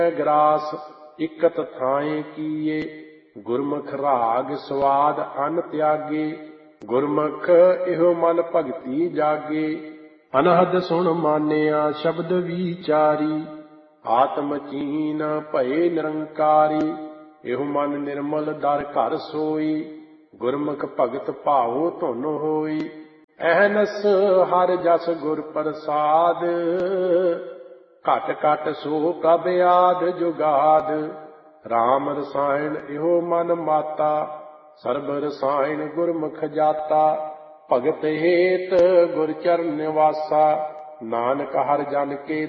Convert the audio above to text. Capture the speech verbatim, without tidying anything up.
ਗਰਾਸ ਇਕਤ ਥਾਏ ਕੀਏ। ਗੁਰਮੁਖ ਰਾਗ ਸਵਾਦ ਅਨ ਤਿਆਗੇ। ਗੁਰਮੁਖ ਇਹੋ ਮਨ ਭਗਤੀ ਜਾਗੇ। ਅਨਹਦ ਸੁਣ ਮਾਨਿਆ ਸ਼ਬਦ ਵਿਚਾਰੀ। ਆਤਮ ਚੀਨ ਭਏ ਨਿਰੰਕਾਰੀ। ਇਹੋ ਮਨ ਨਿਰਮਲ ਦਰ ਘਰ ਸੋਈ। ਗੁਰਮੁਖ ਭਗਤ ਭਾਉ ਧੁਨ ਹੋਈ। ਅਹਨਸ ਹਰ ਜਸ ਗੁਰ ਪ੍ਰਸਾਦ। ਘਟ ਘਟ ਸੋ ਪ੍ਰਭ ਆਦ ਜੁਗਾਦ। ਰਾਮ ਰਸਾਇਣ ਇਹੋ ਮਨ ਮਾਤਾ। ਸਰਬ ਰਸਾਇਣ ਗੁਰਮੁਖ ਜਾਤਾ। ਭਗਤ ਹੇਤ ਗੁਰ ਚਰਨ ਨਿਵਾਸਾ। ਨਾਨਕ ਹਰਿ ਜਨ ਕੇ